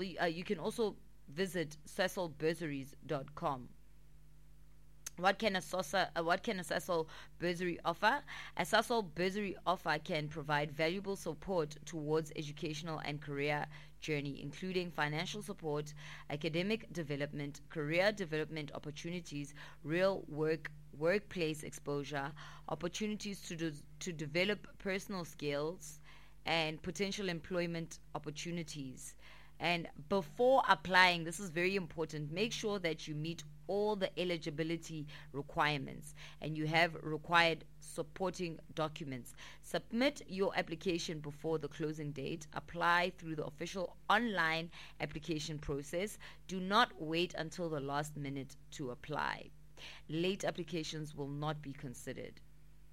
You can also visit cecilbursaries.com. What can a Cecil Bursary offer? A Cecil Bursary offer can provide valuable support towards educational and career journey, including financial support, academic development, career development opportunities, real workplace exposure, opportunities to develop personal skills, and potential employment opportunities. And before applying, this is very important, make sure that you meet all the eligibility requirements and you have required supporting documents. Submit your application before the closing date. Apply through the official online application process. Do not wait until the last minute to apply. Late applications will not be considered.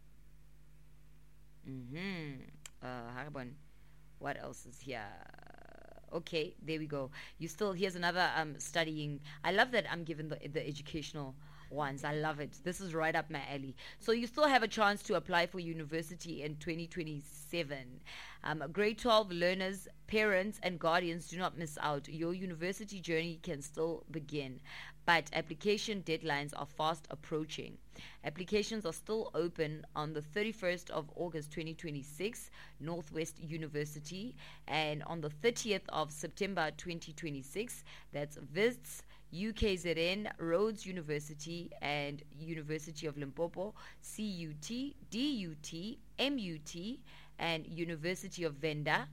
What else is here? Okay, there we go. Here's another studying. I love that I'm given the educational ones. I love it. This is right up my alley. So you still have a chance to apply for university in 2027. Grade 12 learners, parents, and guardians, do not miss out. Your university journey can still begin, but application deadlines are fast approaching. Applications are still open on the 31st of August 2026, Northwest University, and on the 30th of September 2026, that's Wits, UKZN, Rhodes University, and University of Limpopo, CUT, DUT, MUT, and University of Venda,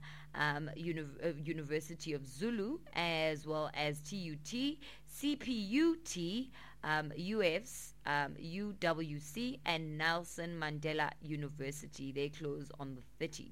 University of Zulu, as well as TUT, CPUT, UFs, UWC, and Nelson Mandela University. They close on the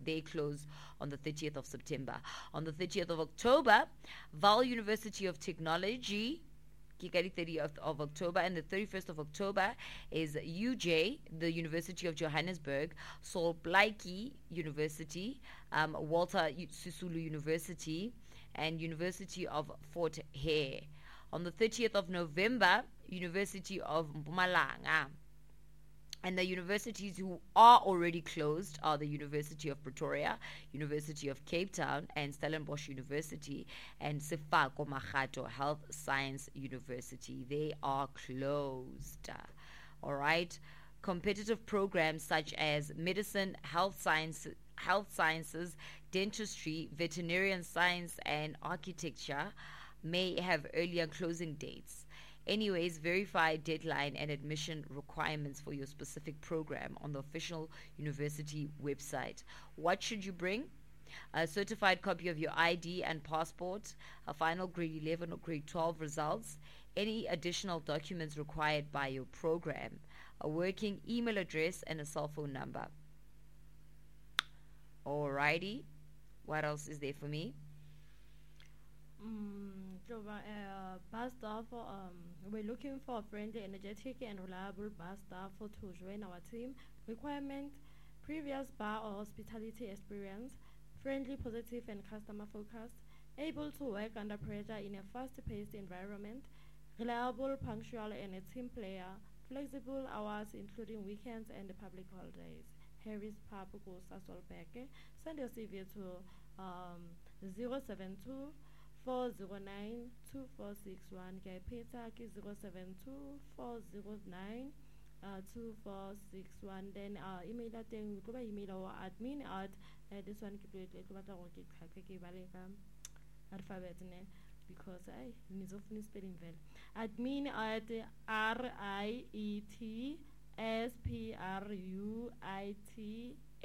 30th of September. On the 30th of October, Vaal University of Technology, Kikari 30th of October, and the 31st of October is UJ, the University of Johannesburg, Sol Plaatje University, Walter Sisulu University, and University of Fort Hare. On the 30th of November, University of Mpumalanga. And the universities who are already closed are the University of Pretoria, University of Cape Town, and Stellenbosch University, and Sefako Makgato Health Science University. They are closed. All right. Competitive programs such as medicine, health sciences, dentistry, veterinarian science, and architecture may have earlier closing dates. Anyways, verify deadline and admission requirements for your specific program on the official university website. What should you bring? A certified copy of your ID and passport, a final grade 11 or grade 12 results, any additional documents required by your program, a working email address, and a cell phone number. Alrighty. What else is there for me? Bus staff, we're looking for a friendly, energetic, and reliable bus staff to join our team. Requirement: previous bar or hospitality experience, friendly, positive, and customer focused, able to work under pressure in a fast-paced environment, reliable, punctual, and a team player, flexible hours including weekends and public holidays. Harris Pub, Sasol. Send your CV to 072 409 2461. Peter 072 409 2461. Then email that thing, go by email or admin at this one alphabet because I need to finish spelling well. Admin at RIETSPRUIT